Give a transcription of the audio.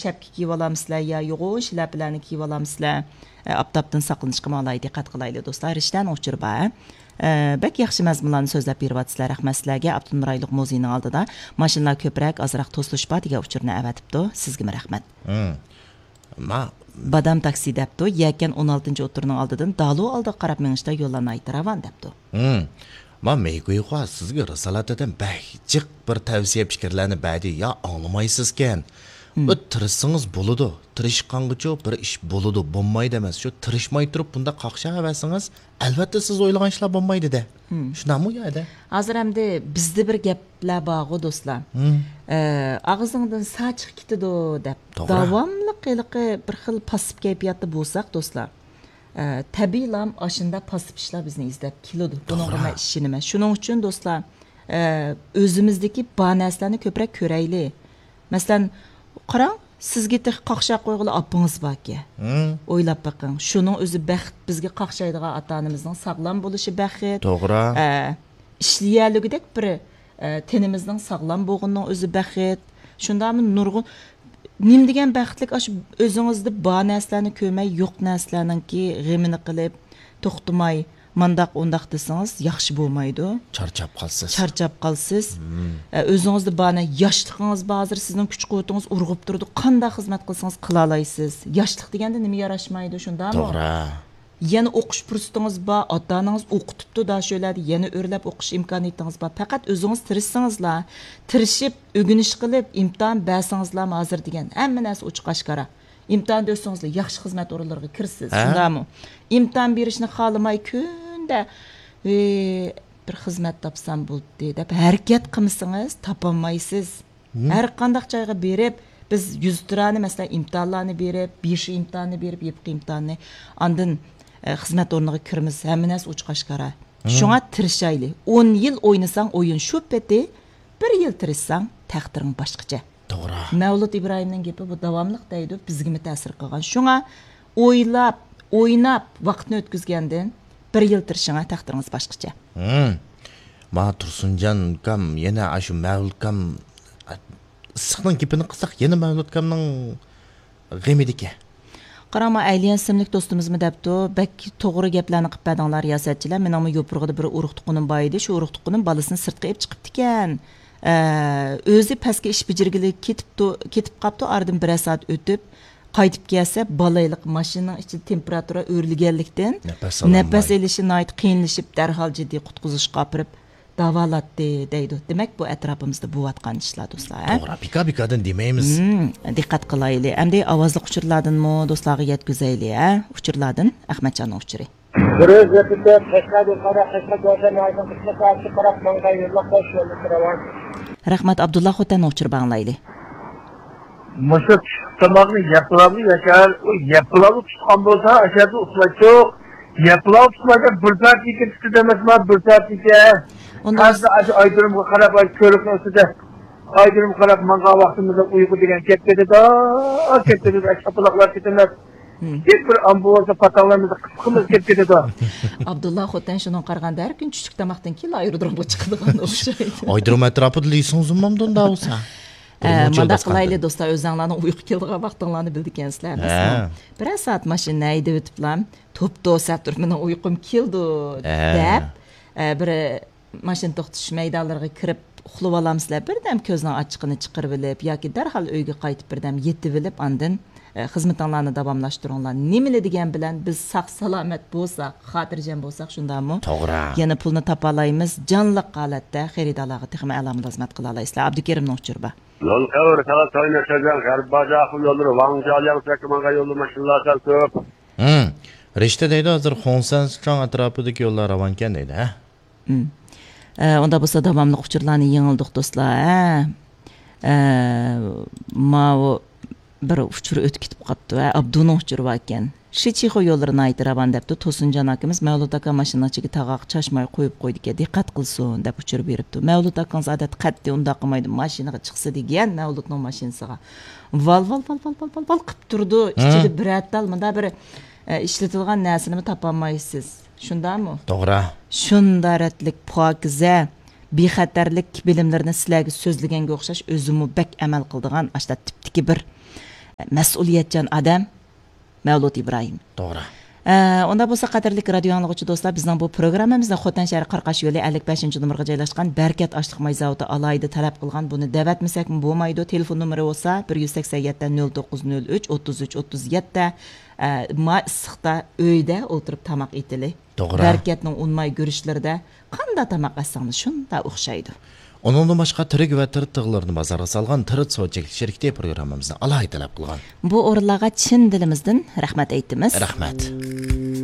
şapka kiyib olamsizlar yo yo'g'on shlapalarni kiyib olamsizlar. Aptapdan saqlanishga malay diqqat qilaylik do'stlar. Ishdan o'chir ba. Bak yaxshi mazmunlarni so'zlab beryapsizlar. Rahmat sizlarga. Abdunur Ayliq muzeyining oldida mashinalar ko'proq, azroq to'slish degan uchurni avatibdi. Sizga rahmat. Badam taksi debdi. Yakan 16-o'tirning oldidan Dalu oldi qarab minishda yo'llarni aytiravan debdi. Ma meyguйга sizga risolatadan jiq bir tavsiya fikrlarni badi ya anglamaysiz-ken. Bu tirishsangiz bo'ladi. Tirishqangacha bir ish bo'ladi, bo'lmaydi emas. Shu tirishmay turib bunda qaqsha havasingiz albatta siz o'ylagan ishlar bo'lmaydi-da. Shunami yo'da? Hozir hamda bizda bir gaplar bor do'stlar. Og'zingdan sachiq ketadi deb. Davomli qiliqi bir xil pasib kayfiyatda bo'lsak do'stlar. Tabiiylam aşında pasib ishlar bizni izlab keladi. Buningga ishinaman. Shuning uchun do'stlar, o'zimizdagi banaslarni ko'proq ko'raylik. Masalan, qarang, sizga qaqsha qo'yg'ili opingiz borki. O'ylab baqing. Shuning o'zi baxt bizga qaqshaydigan ota-onamizning sog'lom bo'lishi baxt. To'g'ri. Ishlayalligidek bir tenimizning sog'lom bo'lganining o'zi baxt. Shundami nurg'un nim degan baxtlik aş o'zingizda bor narsalarni ko'rmay, yo'q narsalarningki g'amini qilib, to'xtamay, mandaq undaq desangiz yaxshi bo'lmaydi. Charchab qolsiz. O'zingizda bor yoshligingiz hozir sizning kuch-quvvatingiz urg'ib turdi. Qanday xizmat qilsangiz qila olasiz. Yoshlik deganda nima yarashmaydi, shundami? To'g'ri. Yana o'qish fursatingiz bor, ota-onangiz o'qitibdi da sho'ladi, yana o'rlab o'qish imkoniyatingiz bor. Faqat o'zingiz tirishsangizlar, tirishib, o'g'inish qilib, imtihon bersangizlar hozir degan hamma narsa ochiq-oshkora. Imtihon o'tsangizlar, yaxshi xizmat o'rinlariga kirsiz, shundami? Imtihon berishni xohlamay kunda bir xizmat topsam bo'ldi deb harakat qilmasangiz, topolmaysiz. Har qanday joyga berib biz 100 turani masalan imtihonlarni berib, 5 imtihonni berib, yapqi imtihonni andin xizmat o'rniga kirmiz, hamma narsa ochiq-oshkora. Shunga tirishaylik. 10 yil o'ynasang o'yin shu peti, 1 yil tirishsang taqdiring boshqacha. To'g'ri. Mavlud Ibrohimning gapi bu davomliq deydi, bizga ta'sir qilgan. Shunga o'ylab, o'ynab vaqtni o'tkazgandan 1 yil tirishingga taqdiringiz boshqacha. Ma Tursunjon kam yana shu Mavlud kam issiqning gapini qilsak, yana Mavlud kamning g'amidiki. Qarama Ayliyan simlik do'stimizmi debdi, bak to'g'ri gaplarni qilib badinglar riyosatchilar. Meningmi yo'prig'ida bir urug' tuqqanim bor edi. Shu urug' tuqqanim bolasini sirtqa olib chiqibdi ekan. O'zi pastga ish bijirgili ketib qopti, oradan 1 soat o'tib qaytib kelsa, balayliq mashinaning ichida temperatura o'rliganlikdan nafas elishi nihoyat qiyinlashib, darhol jiddiy qutqizishga olib davolatdi deydi. Demak, bu atrofimizda bo'layotgan ishlar do'stlar. To'g'ri, pika-pikadan demaymiz. Diqqat qilaylik. Endi ovozli uchurlardanmi do'stlarga yetkazaylik, Uchurlardan Ahmadjonning uchuri. Rahmat Abdullah xo'tanning uchuri banglaylik. Mushuk tamamını yapılamı yaşar, o yapılamı tutkan bolsa aşağıda usulacak, yapılamı tutulacak, bir saat iki tutu demez mi, bir saat iki. Azda aydırımı karab, körükün üstüde, aydırımı karab, manga vaktimizde uyku degen kepkede de çapılaklar ketemez. Hep bir ambulansa patallarımızda kıskımız kepkede de. Abdullah xo'tan şunun qarganda her gün çüçük tamaktan kilo ayrıdırım bu çıkıdığını okşaydı. Aydırım etrafı dileysin zumamdan da olsa. Manda qilayli do'stlar, o'zinglarning uyqu keldigan vaqtinglarni bildikansizlar. Bir soat mashina haydab o'tiblar, to'pda o'sab turib, "Mening uyqum keldi" deb, bir mashina to'xtatish maydonlariga kirib uxlab olamsizlar. Birdan ko'zning ochiqini chiqarib olib yoki darhol uyga qaytib birdan yetib olib, andin xizmatinglarni davomlashtiringlar. Nima degan bilan biz sog' salomat bo'lsak, xotirjam bo'lsak, shundami? To'g'ri. Yana pulni topa olamiz, jonliq holatda xaridorlarga texmi alam xizmat qila olasizlar. Abdukarimning uchurba. Yol kavur, kala toyna şajan, garbaja akıl yolları, vangalyan sakımanga yolu maşınlar sarkıp. Reşte deydi hazır Xonsan Strong atrafıdaki yollar avanken deydi, ha? Onda bo'lsa davomli uchurlarni yengildik do'stlar. Ma bir uchur o'tib ketib qopti, Abduning uchuri bor ekan. Shichixo yo'llarini aytiraman debdi. To'sinjon akamiz Mavlud aka mashinachiga tag'aq chashmay qo'yib qo'ydi-ki, diqqat qilsin deb uchur beribdi. Mavlud akangiz odat qat'iy unda qilmaydi, mashinaga chiqsa degan Mavludning mashinasiga. Val qilib turdi. Ichida bir atal, menda bir ishlatilgan narsani topolmaysiz. Shundami? To'g'ri. Shundaratlik pokiza, bexatarlik bilimlarini sizlarga so'zlaganga o'xshash o'zimni bak amal qildigan ashta tipdagi bir mas'uliyatchan odam Mavlud İbrahim. To'g'ri. Onda bo'lsa qadrlik radio anglag'uvchi do'stlar, bizning bu programmamizda Xotan shahri Qirqash yo'li 55-numurga joylashgan Barkat ashliq may zavodi alayida talab qilgan buni da'vatmasakmi bo'lmaydi. Telefon nomeri bo'lsa 187 0903 33 37 ma issiqda uyda o'tirib tamoq etili. To'g'ri. Barkatning unmay görüşlərdə qanday tamoq qassangiz shunda o'xshaydi. Onundan başqa tirik və tirit tığlarını bazarga salgan tirit so'chak shirkati programmamizni alayida talab qilgan. Bu o'rinlarga chin dilimizdan rahmat aytamiz. Rahmat.